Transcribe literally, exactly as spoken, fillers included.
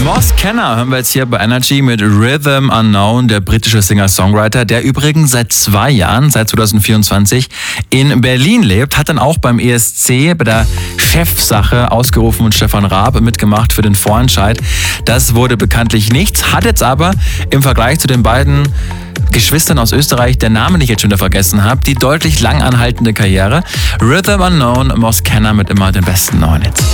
Moss Kenner hören wir jetzt hier bei Energy mit Rhythm Unknown, der britische Singer-Songwriter, der übrigens seit zwei Jahren, seit zwanzig vierundzwanzig, in Berlin lebt, hat dann auch beim E S C bei der Chefsache ausgerufen und Stefan Raab mitgemacht für den Vorentscheid. Das wurde bekanntlich nichts, hat jetzt aber im Vergleich zu den beiden Geschwistern aus Österreich, der Name, den ich jetzt schon wieder vergessen habe, die deutlich lang anhaltende Karriere. Rhythm Unknown, Moss Kenner mit immer den besten neuen Hits.